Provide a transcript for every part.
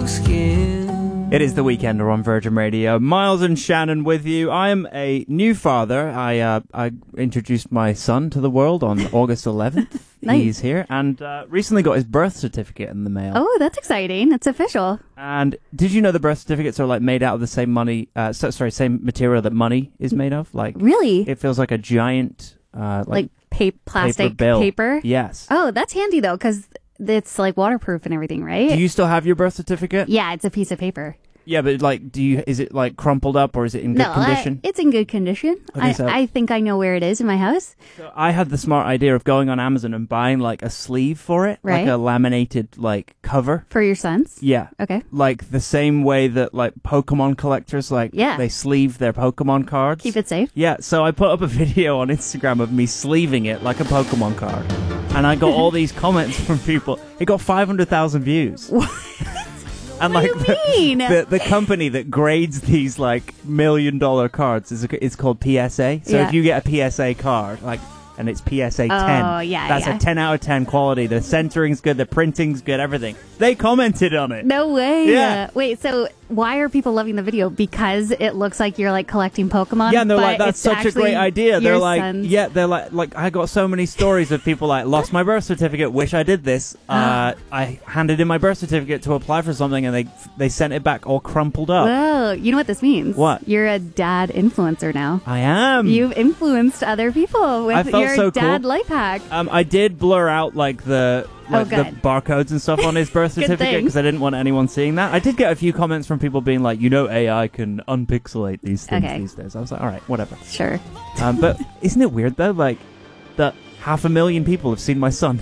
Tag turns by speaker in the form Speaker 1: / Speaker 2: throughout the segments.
Speaker 1: your skin.
Speaker 2: It is the Weekender on Virgin Radio. Miles and Shannon with you. I am a new father. I introduced my son to the world on August 11th.
Speaker 3: Nice.
Speaker 2: He's here and recently got his birth certificate in the mail.
Speaker 3: Oh, that's exciting. It's official.
Speaker 2: And did you know the birth certificates are like made out of the same same material that money is made of? Like,
Speaker 3: Really?
Speaker 2: it feels like a giant
Speaker 3: Like plastic
Speaker 2: bill.
Speaker 3: paper?
Speaker 2: Yes.
Speaker 3: Oh, that's handy, though, because it's like waterproof and everything, right?
Speaker 2: Do you still have your birth certificate?
Speaker 3: Yeah, it's a piece of paper.
Speaker 2: Yeah, but like, is it like crumpled up or is it in good condition?
Speaker 3: It's in good condition.
Speaker 2: Okay, so-
Speaker 3: I think I know where it is in my house.
Speaker 2: So I had the smart idea of going on Amazon and buying like a sleeve for it,
Speaker 3: Right.
Speaker 2: like a laminated like cover.
Speaker 3: For your sons?
Speaker 2: Yeah.
Speaker 3: Okay.
Speaker 2: Like the same way that like Pokemon collectors
Speaker 3: Yeah.
Speaker 2: they sleeve their Pokemon cards.
Speaker 3: Keep it safe.
Speaker 2: Yeah, so I put up a video on Instagram of me sleeving it like a Pokemon card. And I got all these comments from people. It got 500,000 views. And
Speaker 3: What
Speaker 2: like
Speaker 3: do you mean?
Speaker 2: the company that grades these like $1 million cards is called PSA. So
Speaker 3: Yeah.
Speaker 2: if you get a PSA card, like, and it's PSA 10,
Speaker 3: Oh, yeah,
Speaker 2: that's
Speaker 3: yeah.
Speaker 2: a 10 out of 10 quality. The centering's good, the printing's good, everything. They commented on it.
Speaker 3: No way.
Speaker 2: Yeah.
Speaker 3: Wait, so why are people loving the video? Because it looks like you're like collecting Pokemon?
Speaker 2: Yeah, and they're like,
Speaker 3: but
Speaker 2: that's
Speaker 3: it's
Speaker 2: such a great
Speaker 3: actually
Speaker 2: idea. They're
Speaker 3: your
Speaker 2: like,
Speaker 3: son's-
Speaker 2: yeah, they're like, I got so many stories of people like, lost my birth certificate, wish I did this. I handed in my birth certificate to apply for something and they sent it back all crumpled up.
Speaker 3: Whoa, you know what this means?
Speaker 2: What?
Speaker 3: You're a dad influencer now.
Speaker 2: I am.
Speaker 3: You've influenced other people
Speaker 2: I
Speaker 3: with
Speaker 2: felt
Speaker 3: your
Speaker 2: so
Speaker 3: dad
Speaker 2: cool.
Speaker 3: life hack.
Speaker 2: I did blur out like the
Speaker 3: good.
Speaker 2: barcodes and stuff on his birth
Speaker 3: Good
Speaker 2: certificate
Speaker 3: thing.
Speaker 2: because I didn't want anyone seeing that. I did get a few comments from people being like, AI can unpixelate these things
Speaker 3: Okay.
Speaker 2: these days. I was like, all right, whatever.
Speaker 3: Sure.
Speaker 2: But isn't it weird though, like that 500,000 people have seen my son?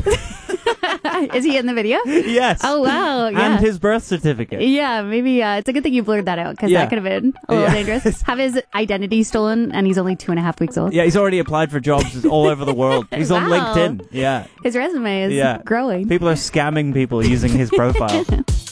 Speaker 3: Is he in the video?
Speaker 2: Yes.
Speaker 3: Oh, wow. Yeah.
Speaker 2: And his birth certificate.
Speaker 3: Yeah, maybe it's a good thing you blurred that out because
Speaker 2: Yeah.
Speaker 3: that could have been a little
Speaker 2: Yeah.
Speaker 3: dangerous. Have his identity stolen and he's only 2.5 weeks old.
Speaker 2: Yeah, he's already applied for jobs all over the world. He's on
Speaker 3: Wow.
Speaker 2: LinkedIn. Yeah.
Speaker 3: His resume is
Speaker 2: Yeah.
Speaker 3: growing.
Speaker 2: People are scamming people using his profile.